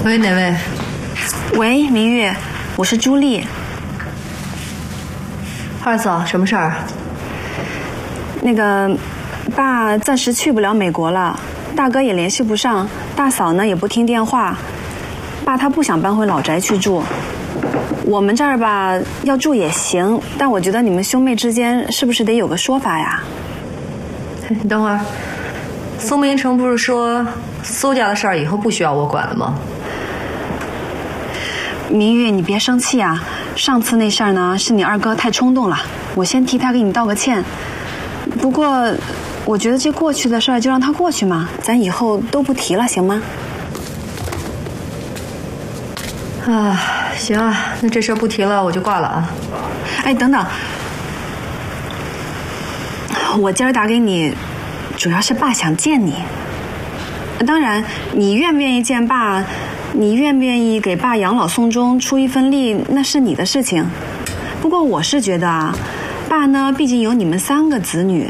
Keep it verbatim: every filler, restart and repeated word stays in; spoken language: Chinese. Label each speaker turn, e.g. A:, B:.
A: 喂，哪位？
B: 喂，明玉，我是朱莉。
A: 二嫂，什么事儿？
B: 那个，爸暂时去不了美国了，大哥也联系不上，大嫂呢也不听电话。爸他不想搬回老宅去住，我们这儿吧要住也行，但我觉得你们兄妹之间是不是得有个说法呀？
A: 你等会儿，苏明成不是说苏家的事儿以后不需要我管了吗？
B: 明玉，你别生气啊！上次那事儿呢，是你二哥太冲动了，我先替他给你道个歉。不过，我觉得这过去的事儿就让它过去嘛，咱以后都不提了，行吗？
A: 啊，行啊，那这事儿不提了，我就挂了啊。
B: 哎，等等，我今儿打给你，主要是爸想见你。当然，你愿不愿意见爸？你愿不愿意给爸养老送终出一份力，那是你的事情。不过我是觉得啊，爸呢，毕竟有你们三个子女，